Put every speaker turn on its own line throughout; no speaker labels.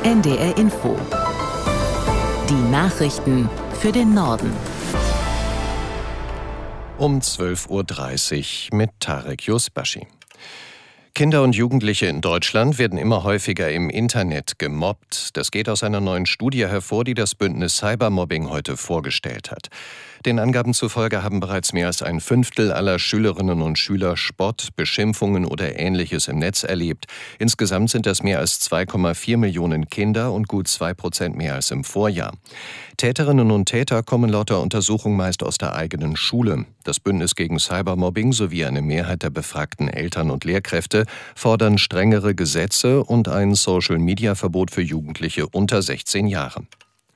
NDR Info. Die Nachrichten für den Norden.
Um 12:30 Uhr mit Tarek Yusbashi. Kinder und Jugendliche in Deutschland werden immer häufiger im Internet gemobbt. Das geht aus einer neuen Studie hervor, die das Bündnis Cybermobbing heute vorgestellt hat. Den Angaben zufolge haben bereits mehr als ein Fünftel aller Schülerinnen und Schüler Spott, Beschimpfungen oder Ähnliches im Netz erlebt. Insgesamt sind das mehr als 2,4 Millionen Kinder und gut 2% mehr als im Vorjahr. Täterinnen und Täter kommen laut der Untersuchung meist aus der eigenen Schule. Das Bündnis gegen Cybermobbing sowie eine Mehrheit der befragten Eltern und Lehrkräfte fordern strengere Gesetze und ein Social-Media-Verbot für Jugendliche unter 16 Jahren.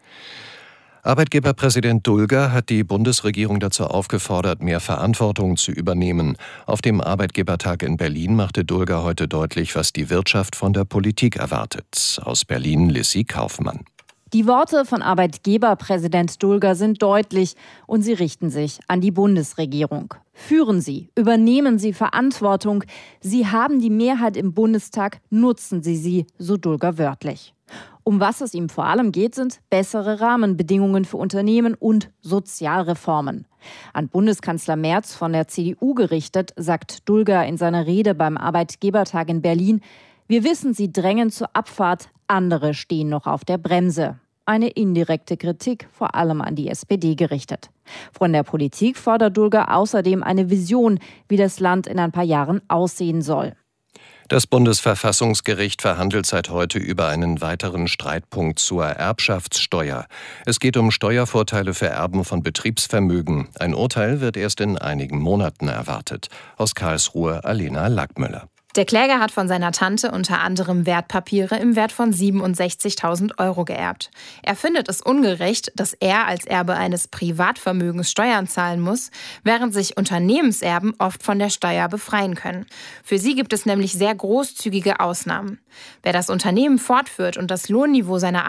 Arbeitgeberpräsident Dulger hat die Bundesregierung dazu aufgefordert, mehr Verantwortung zu übernehmen. Auf dem Arbeitgebertag in Berlin machte Dulger heute deutlich, was die Wirtschaft von der Politik erwartet. Aus Berlin Lissy Kaufmann.
Die Worte von Arbeitgeberpräsident Dulger sind deutlich und sie richten sich an die Bundesregierung. Führen Sie, übernehmen Sie Verantwortung. Sie haben die Mehrheit im Bundestag, nutzen Sie sie, so Dulger wörtlich. Um was es ihm vor allem geht, sind bessere Rahmenbedingungen für Unternehmen und Sozialreformen. An Bundeskanzler Merz von der CDU gerichtet, sagt Dulger in seiner Rede beim Arbeitgebertag in Berlin: Wir wissen, Sie drängen zur Abfahrt, andere stehen noch auf der Bremse. Eine indirekte Kritik, vor allem an die SPD gerichtet. Von der Politik fordert Dulger außerdem eine Vision, wie das Land in ein paar Jahren aussehen soll.
Das Bundesverfassungsgericht verhandelt seit heute über einen weiteren Streitpunkt zur Erbschaftssteuer. Es geht um Steuervorteile für Erben von Betriebsvermögen. Ein Urteil wird erst in einigen Monaten erwartet. Aus Karlsruhe Alena Lackmüller.
Der Kläger hat von seiner Tante unter anderem Wertpapiere im Wert von 67.000 € geerbt. Er findet es ungerecht, dass er als Erbe eines Privatvermögens Steuern zahlen muss, während sich Unternehmenserben oft von der Steuer befreien können. Für sie gibt es nämlich sehr großzügige Ausnahmen. Wer das Unternehmen fortführt und das Lohnniveau seiner